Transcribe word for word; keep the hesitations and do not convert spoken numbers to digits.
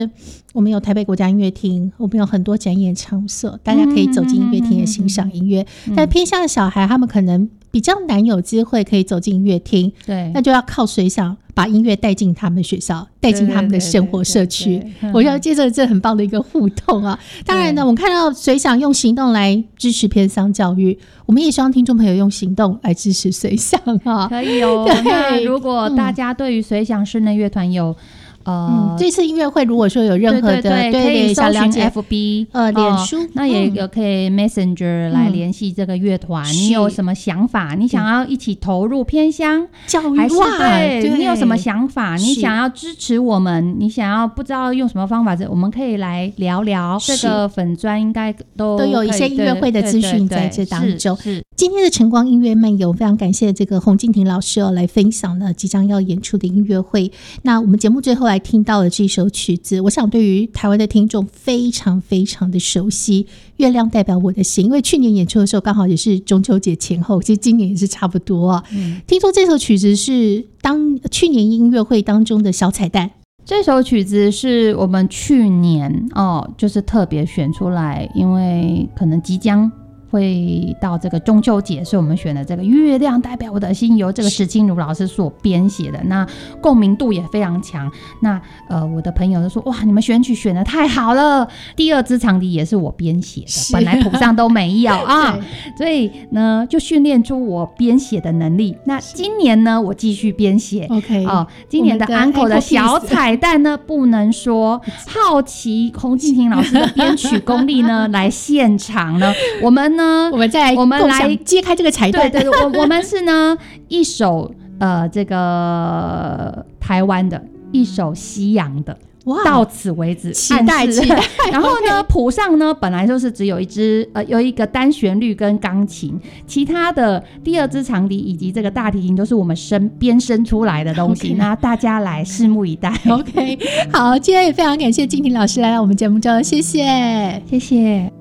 我们有台北国家音乐厅，我们有很多展演场所，大家可以走进音乐厅也欣赏音乐、嗯、但偏向的小孩他们可能比较难有机会可以走进音乐厅，对，那就要靠随想把音乐带进他们学校，带进他们的生活社区。我要接着这很棒的一个互动啊！当然呢，我们看到随想用行动来支持偏乡教育，我们也希望听众朋友用行动来支持随想啊， 可以哦。那如果大家对于随想室内乐团有呃、 嗯，这次音乐会如果说有任何的， 对对对，可以搜寻 F B 呃脸书、哦， 那也有可以 Messenger 来联系这个乐团、嗯。你有什么想法？你想要一起投入偏乡教育， 还是 对, 对你有什么想法？你想要支持我们？你想要不知道用什么方法？我们可以来聊聊。这个粉专应该都都有一些音乐会的资讯在这当中。今天的晨光音乐漫游，非常感谢这个洪靖婷老师哦来分享了即将要演出的音乐会。那我们节目最后来听到了这首曲子，我想对于台湾的听众非常非常的熟悉，《月亮代表我的心》，因为去年演出的时候刚好也是中秋节前后，其实今年也是差不多啊。嗯、听说这首曲子是当去年音乐会当中的小彩蛋。 这首曲子是我们去年哦，就是特别选出来，因为可能即将会到这个中秋节，所以我们选的这个月亮代表我的心，由这个石清如老师所编写的，那共鸣度也非常强。那呃，我的朋友就说：“哇，你们选曲选得太好了！”第二支长笛也是我编写的，本来谱上都没有啊，所以呢，就训练出我编写的能力。那今年呢，我继续编写。OK， 哦，今年的 Uncle 的小彩蛋呢，不能说。好奇洪靖婷老师的编曲功力呢，来现场呢，我们呢。 我们再我们来揭开这个彩蛋。 对对对，我我们是呢一首呃这个台湾的，一首西洋的。哇，到此为止， 期待期待。 然后呢，谱上呢本来就是只有一支呃有一个单旋律跟钢琴，其他的第二支长笛以及这个大提琴都是我们生编生出来的东西。Okay. 那大家来拭目以待。 OK， 好，今天也非常感谢靖婷老师来到我们节目中，谢谢， 谢谢。